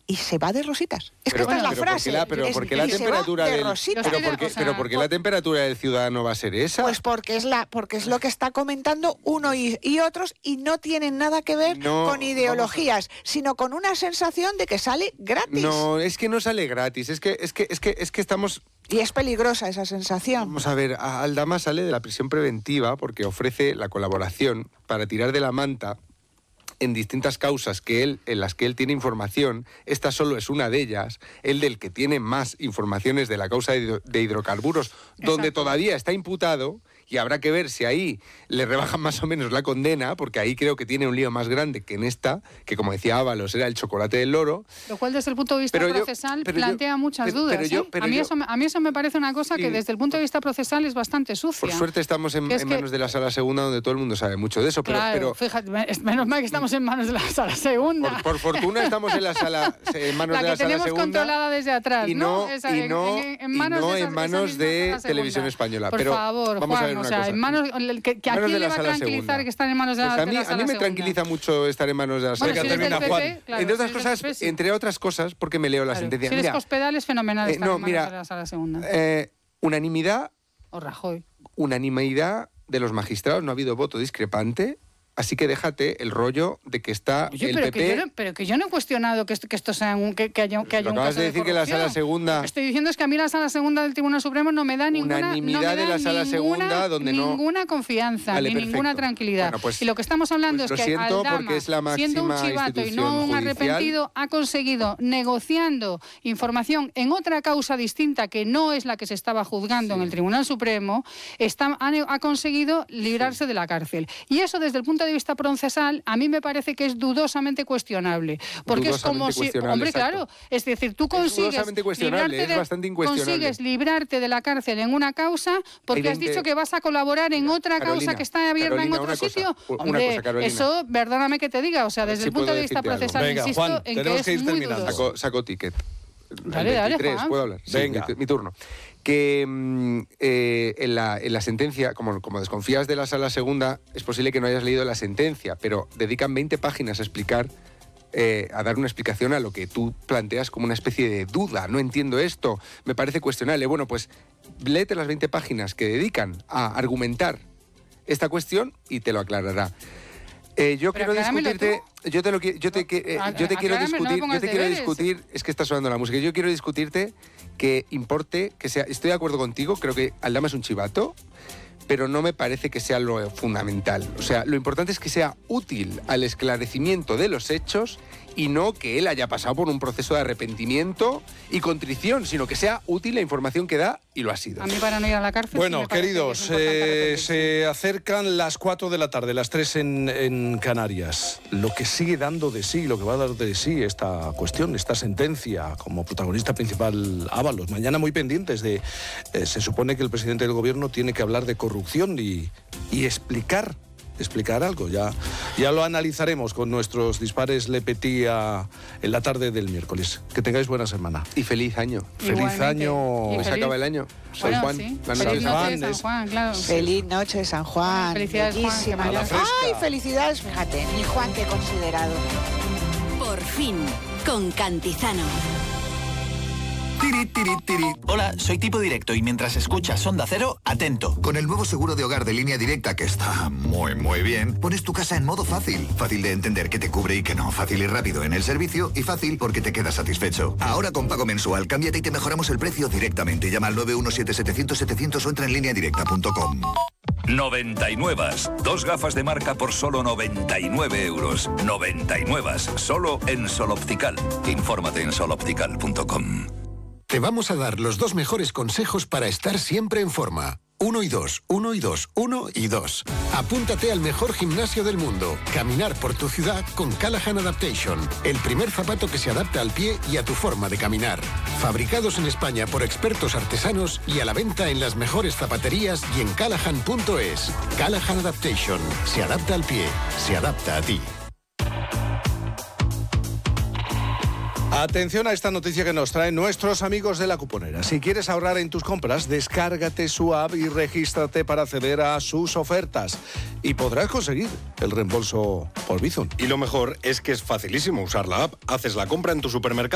y se va de rositas. Es que esta es la frase. ¿Por qué la temperatura del ciudadano va a ser esa? Pues porque es lo que está comentando uno y otros, y no tienen nada que ver con ideologías, sino con una sensación de que sale gratis. No, es que no sale gratis, es que estamos... Y es peligrosa esa sensación. Vamos a ver, Aldama sale de la prisión preventiva porque ofrece la colaboración para tirar de la manta en distintas causas en las que él tiene información. Esta solo es una de ellas, el del que tiene más informaciones de la causa de hidrocarburos, donde todavía está imputado, y habrá que ver si ahí le rebajan más o menos la condena, porque ahí creo que tiene un lío más grande que en esta, que como decía Ábalos, era el chocolate del loro. Lo cual desde el punto de vista procesal plantea muchas dudas. A mí eso me parece una cosa que desde el punto de vista procesal es bastante sucia. Por suerte estamos en manos de la Sala Segunda, donde todo el mundo sabe mucho de eso. Pero fíjate, menos mal que estamos en manos de la Sala Segunda. Por fortuna estamos en manos de la Sala Segunda. La que tenemos controlada desde atrás. Y no en manos de Televisión Española. Por favor, vamos Juan, a ver una cosa. En manos, que ¿a quién le va a tranquilizar que están en manos de la Sala Segunda? A mí me tranquiliza mucho estar en manos de la Sala Segunda. Entre otras cosas, porque me leo la sentencia. Si eres Cospedal es fenomenal estar en manos de la Sala Segunda. Unanimidad. O Rajoy. Unanimidad de los magistrados, no ha habido voto discrepante. Así que déjate el rollo de que está el PP... Pero que yo no he cuestionado que esto sea que haya un caso de acabas de decir que la Sala Segunda... Lo que estoy diciendo es que a mí la Sala Segunda del Tribunal Supremo no me da ninguna confianza, ni ninguna tranquilidad. Bueno, pues, y lo que estamos hablando es que Aldama, siendo un chivato y no un arrepentido, ha conseguido, negociando información en otra causa distinta que no es la que se estaba juzgando en el Tribunal Supremo, ha conseguido librarse de la cárcel. Y eso desde el punto de vista procesal, a mí me parece que es dudosamente cuestionable. Porque es como si... Hombre, claro, es decir, tú consigues librarte de la cárcel en una causa porque has dicho que vas a colaborar en otra causa que está abierta en otro sitio. Hombre, eso, perdóname que te diga, o sea, desde el punto de vista procesal, venga, insisto, Juan, en que es muy dudoso. Saco ticket. Dale, Juan. ¿Puedo hablar? Venga. Sí, mi turno. Que en la sentencia, como desconfías de la Sala Segunda, es posible que no hayas leído la sentencia, pero dedican 20 páginas a explicar, a dar una explicación a lo que tú planteas como una especie de duda. No entiendo esto, me parece cuestionable. Bueno, pues léete las 20 páginas que dedican a argumentar esta cuestión y te lo aclarará. Yo quiero discutirte, yo te quiero discutir, es que está sonando la música, yo quiero discutirte que importe, que sea, estoy de acuerdo contigo, creo que Aldama es un chivato, pero no me parece que sea lo fundamental. O sea, lo importante es que sea útil al esclarecimiento de los hechos y no que él haya pasado por un proceso de arrepentimiento y contrición, sino que sea útil la información que da, y lo ha sido. A mí para no ir a la cárcel... Bueno, sí queridos, se acercan las 4 de la tarde, las 3 en Canarias. Lo que sigue dando de sí, lo que va a dar de sí esta cuestión, esta sentencia, como protagonista principal Ábalos. Mañana muy pendientes de... se supone que el presidente del gobierno tiene que hablar de corrupción y explicar algo. Ya lo analizaremos con nuestros dispares Le Petit en la tarde del miércoles. Que tengáis buena semana. Y feliz año. Feliz año. Pues se acaba el año. San Bueno, Juan. sí. La noche Feliz de San noche Juan. de San Juan, claro. Feliz noche de San Juan. Felicidades, Juan. Bellísima. A la fresca. Ay, felicidades, fíjate, mi Juan, que considerado. Por fin, con Cantizano. Tiri, tiri, tiri. Hola, soy Tipo Directo y mientras escuchas Onda Cero, atento. Con el nuevo seguro de hogar de Línea Directa, que está muy bien, pones tu casa en modo fácil. Fácil de entender que te cubre y que no. Fácil y rápido en el servicio y fácil porque te quedas satisfecho. Ahora con pago mensual, cámbiate y te mejoramos el precio directamente. Llama al 917-700-700 o entra en lineadirecta.com. 99. 2 gafas de marca por solo 99 euros. 99. Solo en Sol Optical. Infórmate en soloptical.com. Te vamos a dar los 2 mejores consejos para estar siempre en forma. 1 y 2, 1 y 2, 1 y 2. Apúntate al mejor gimnasio del mundo. Caminar por tu ciudad con Callahan Adaptation. El primer zapato que se adapta al pie y a tu forma de caminar. Fabricados en España por expertos artesanos y a la venta en las mejores zapaterías y en callahan.es. Callahan Adaptation. Se adapta al pie. Se adapta a ti. Atención a esta noticia que nos traen nuestros amigos de La Cuponera. Si quieres ahorrar en tus compras, descárgate su app y regístrate para acceder a sus ofertas. Y podrás conseguir el reembolso por Bizum. Y lo mejor es que es facilísimo usar la app. Haces la compra en tu supermercado